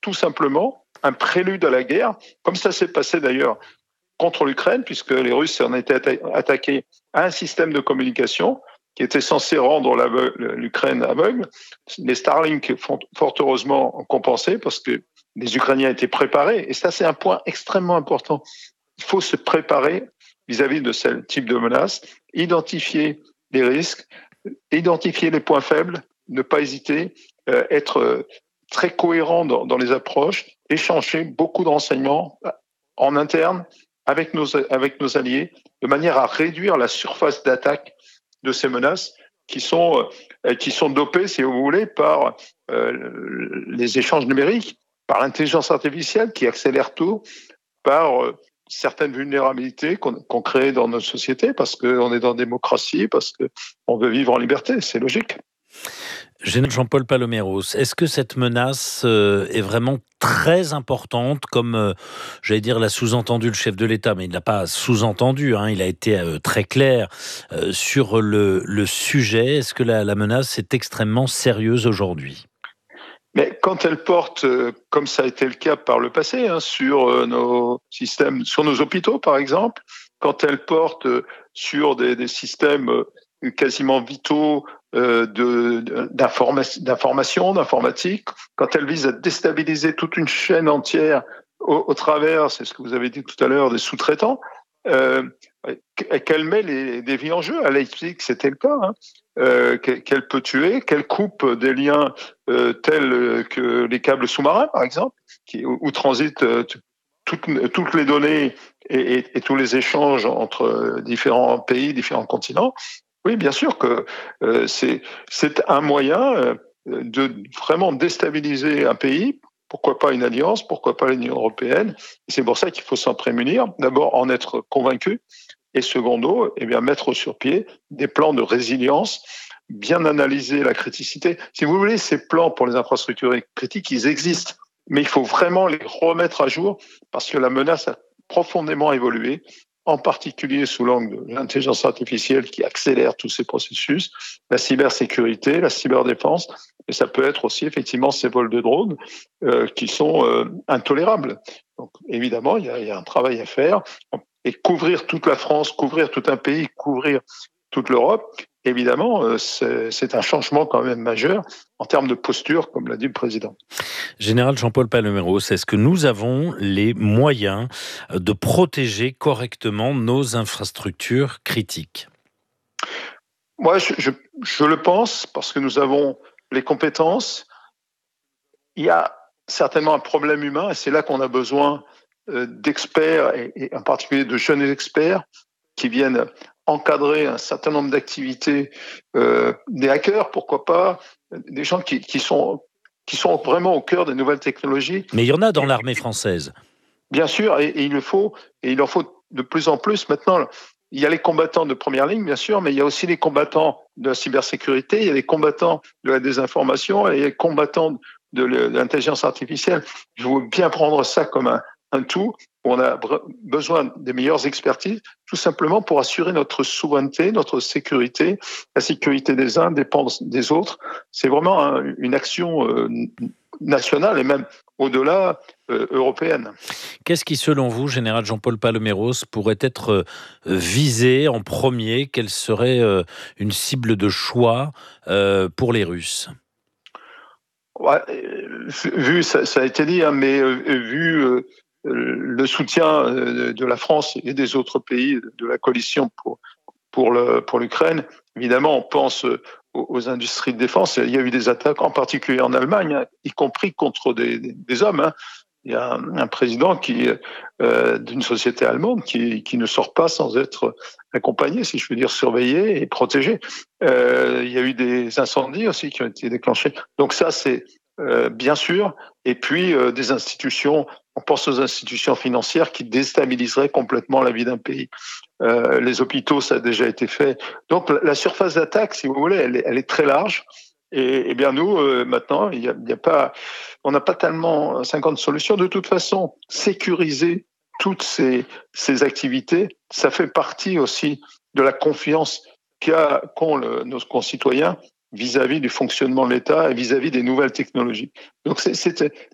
tout simplement un prélude à la guerre, comme ça s'est passé d'ailleurs contre l'Ukraine, puisque les Russes en étaient attaqués à un système de communication qui était censé rendre l'Ukraine aveugle. Les Starlink, fort heureusement, ont compensé parce que les Ukrainiens étaient préparés. Et ça, c'est un point extrêmement important. Il faut se préparer vis-à-vis de ce type de menaces, identifier les risques, identifier les points faibles, ne pas hésiter, être très cohérent dans les approches, échanger beaucoup de renseignements en interne avec nos alliés, de manière à réduire la surface d'attaque de ces menaces qui sont dopées, si vous voulez, par les échanges numériques, par l'intelligence artificielle qui accélère tout, par certaines vulnérabilités qu'on crée dans nos sociétés, parce qu'on est dans la démocratie, parce qu'on veut vivre en liberté, c'est logique. Général Jean-Paul Paloméros, est-ce que cette menace est vraiment très importante, comme, j'allais dire, l'a sous-entendu le chef de l'État, mais il ne l'a pas sous-entendu, il a été très clair sur le sujet. Est-ce que la menace est extrêmement sérieuse aujourd'hui ? Mais quand elle porte, comme ça a été le cas par le passé, sur nos systèmes, sur nos hôpitaux par exemple, quand elle porte sur des systèmes quasiment vitaux d'information, d'informatique, quand elle vise à déstabiliser toute une chaîne entière au travers, c'est ce que vous avez dit tout à l'heure, des sous-traitants, qu'elle met des vies en jeu. À Leipzig, c'était le cas. Qu'elle peut tuer, qu'elle coupe des liens tels que les câbles sous-marins, par exemple, où transitent toutes les données et tous les échanges entre différents pays, différents continents. Oui, bien sûr que c'est un moyen de vraiment déstabiliser un pays. Pourquoi pas une alliance, pourquoi pas l'Union européenne? Et c'est pour ça qu'il faut s'en prémunir. D'abord, en être convaincu. Et secondo, mettre sur pied des plans de résilience, bien analyser la criticité. Si vous voulez, ces plans pour les infrastructures critiques, ils existent. Mais il faut vraiment les remettre à jour parce que la menace a profondément évolué, en particulier sous l'angle de l'intelligence artificielle qui accélère tous ces processus, la cybersécurité, la cyberdéfense, et ça peut être aussi effectivement ces vols de drones qui sont intolérables. Donc évidemment, il y a un travail à faire. Et couvrir toute la France, couvrir tout un pays, couvrir toute l'Europe, évidemment, c'est un changement quand même majeur en termes de posture, comme l'a dit le président. Général Jean-Paul Paloméros, est-ce que nous avons les moyens de protéger correctement nos infrastructures critiques ? Moi, je le pense, parce que nous avons les compétences. Il y a certainement un problème humain, et c'est là qu'on a besoin d'experts, et en particulier de jeunes experts, qui viennent encadrer un certain nombre d'activités, des hackers, pourquoi pas, des gens qui sont vraiment au cœur des nouvelles technologies. Mais il y en a dans l'armée française. Bien sûr, et il en faut de plus en plus. Maintenant, il y a les combattants de première ligne, bien sûr, mais il y a aussi les combattants de la cybersécurité, il y a les combattants de la désinformation, et il y a les combattants de l'intelligence artificielle. Je veux bien prendre ça comme un tout. On a besoin des meilleures expertises, tout simplement pour assurer notre souveraineté, notre sécurité. La sécurité des uns dépend des autres. C'est vraiment une action nationale et même au-delà européenne. Qu'est-ce qui, selon vous, Général Jean-Paul Paloméros, pourrait être visé en premier ? Quelle serait une cible de choix pour les Russes ? Ouais, vu, ça a été dit, mais vu le soutien de la France et des autres pays de la coalition pour l'Ukraine, évidemment, on pense aux industries de défense. Il y a eu des attaques, en particulier en Allemagne, y compris contre des hommes. Il y a un président d'une société allemande qui ne sort pas sans être accompagné, si je veux dire, surveillé et protégé. Il y a eu des incendies aussi qui ont été déclenchés. Donc ça, c'est bien sûr. Et puis des institutions, on pense aux institutions financières qui déstabiliseraient complètement la vie d'un pays. Les hôpitaux, ça a déjà été fait. Donc la surface d'attaque, si vous voulez, elle est très large. Et bien nous, maintenant, on n'a pas tellement 50 solutions. De toute façon, sécuriser toutes ces activités, ça fait partie aussi de la confiance qu'ont nos concitoyens vis-à-vis du fonctionnement de l'État et vis-à-vis des nouvelles technologies. Donc c'est